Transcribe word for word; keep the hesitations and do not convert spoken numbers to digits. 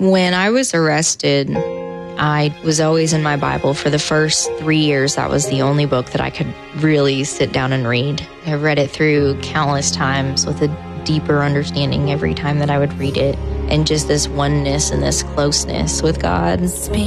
When I was arrested, I was always in my Bible. For the first three years, that was the only book that I could really sit down and read. I read it through countless times with a deeper understanding every time that I would read it, and just this oneness and this closeness with God.